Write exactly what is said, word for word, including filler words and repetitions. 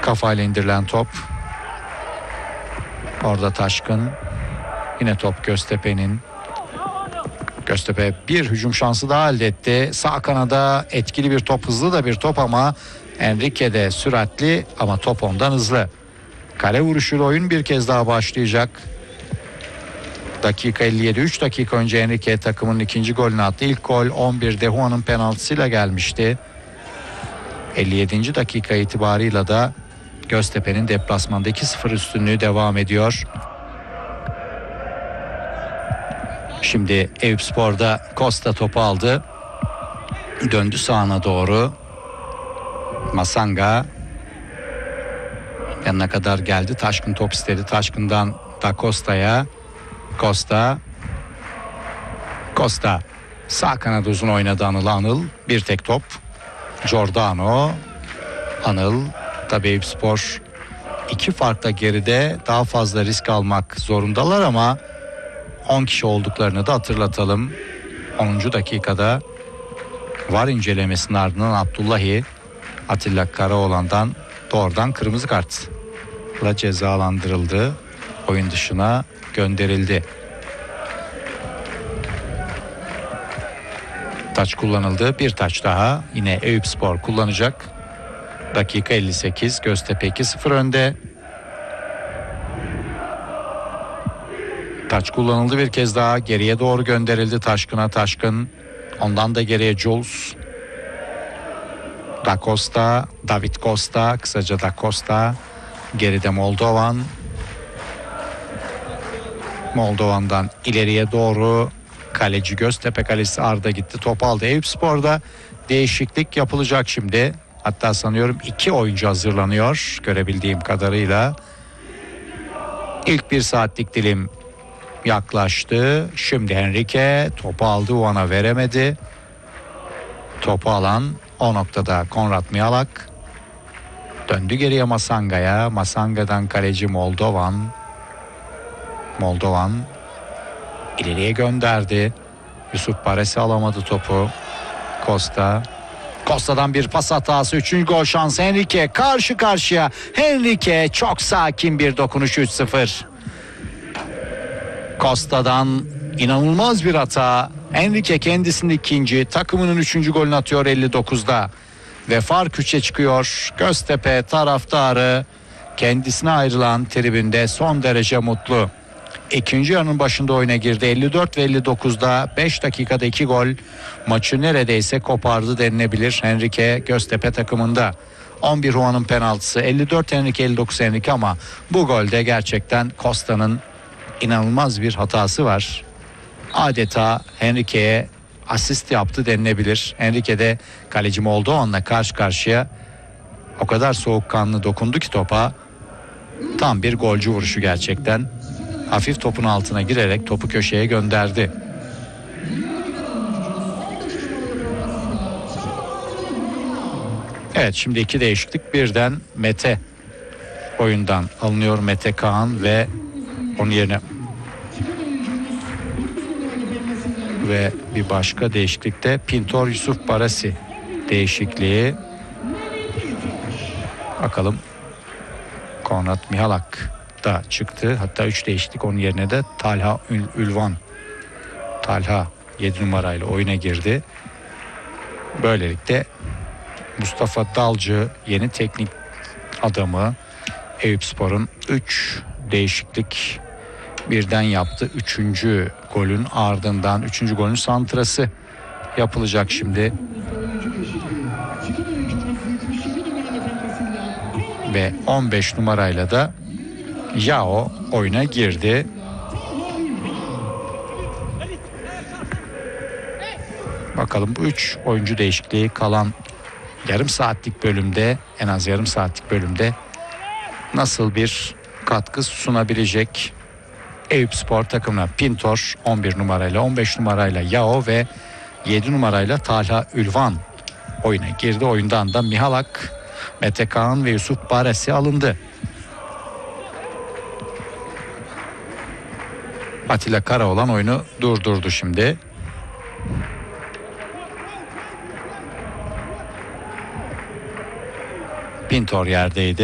Kafayla indirilen top. Orada Taşkın. Yine top Göztepe'nin. Göztepe bir hücum şansı daha elde etti. Sağ kanada etkili bir top, hızlı da bir top ama Enrique de süratli ama top ondan hızlı. Kale vuruşuyla oyun bir kez daha başlayacak. Dakika elli yedi, üç dakika önce Enrique takımın ikinci golünü attı. İlk gol on bir Dehua'nın penaltısıyla gelmişti. elli yedinci dakika itibarıyla da Göztepe'nin deplasmanda iki sıfır üstünlüğü devam ediyor. Şimdi Eyüpspor'da Costa topu aldı. Döndü sağına doğru. Masanga yanına kadar geldi. Taşkın top istedi. Taşkın'dan Da Costa'ya. Costa. Costa. Sağ kanada uzun oynadı Anıl. Anıl. Bir tek top. Giordano. Anıl. Tabii Eyüpspor iki farkla geride, daha fazla risk almak zorundalar ama on kişi olduklarını da hatırlatalım. onuncu dakikada var incelemesinin ardından Abdullahi Atilla Karaoğlan'dan doğrudan kırmızı kartla cezalandırıldı. Oyun dışına gönderildi. Taç kullanıldı. Bir taç daha yine Eyüpspor kullanacak. Dakika elli sekiz. Göztepe iki sıfır önde. Taç kullanıldı bir kez daha. Geriye doğru gönderildi Taşkın'a. Taşkın. Ondan da geriye Jules. Da Costa. David Costa. Kısaca Da Costa. Geride Moldovan. Moldovan'dan ileriye doğru kaleci Göztepe kalesi Arda gitti. Top aldı. Eyüpspor'da değişiklik yapılacak şimdi. Hatta sanıyorum iki oyuncu hazırlanıyor görebildiğim kadarıyla. İlk bir saatlik dilim yaklaştı. Şimdi Enrique topu aldı, Uan'a veremedi. Topu alan o noktada Konrad Mihalak. Döndü geriye Masanga'ya. Masanga'dan kaleci Moldovan. Moldovan ileriye gönderdi. Yusuf Baresi alamadı topu. Costa. Costa'dan bir pas hatası. Üçüncü gol şansı Enrique. Karşı karşıya. Enrique çok sakin bir dokunuş. üç sıfır. Costa'dan inanılmaz bir hata. Enrique kendisinin ikinci, takımının üçüncü golünü atıyor elli dokuzda. Ve fark üçe çıkıyor. Göztepe taraftarı kendisine ayrılan tribünde son derece mutlu. İkinci yarının başında oyuna girdi. elli dört ve elli dokuzda beş dakikada iki gol maçı neredeyse kopardı denilebilir Enrique Göztepe takımında. on bir Juan'ın penaltısı, elli dört Enrique, elli dokuz Enrique ama bu golde gerçekten Costa'nın inanılmaz bir hatası var. Adeta Enrique'ye asist yaptı denilebilir. Enrique de kaleci Moldovan'la karşı karşıya o kadar soğukkanlı dokundu ki topa. Tam bir golcü vuruşu gerçekten. Hafif topun altına girerek topu köşeye gönderdi. Evet, şimdi iki değişiklik birden Mete oyundan alınıyor. Mete Kaan ve onun yerine ve bir başka değişiklikte Pintor Yusuf Baresi değişikliği. Bakalım, Konrad Mihalak da çıktı. Hatta üç değişiklik, onun yerine de Talha Ül- Ülvan. Talha yedi numarayla oyuna girdi. Böylelikle Mustafa Dalcı yeni teknik adamı Eyüpspor'un üç değişiklik birden yaptı. Üçüncü golün ardından üçüncü golün santrası yapılacak şimdi. Ve on beş numarayla da Yao oyuna girdi. Bakalım bu üç oyuncu değişikliği kalan yarım saatlik bölümde, en az yarım saatlik bölümde nasıl bir katkı sunabilecek Eyüpspor takımına. Pintor on bir numarayla, on beş numarayla Yao ve yedi numarayla Talha Ülvan oyuna girdi. Oyundan da Mihalak, Mete Kaan ve Yusuf Baresi alındı. Atilla Karaoğlan oyunu durdurdu şimdi. Pintor yerdeydi.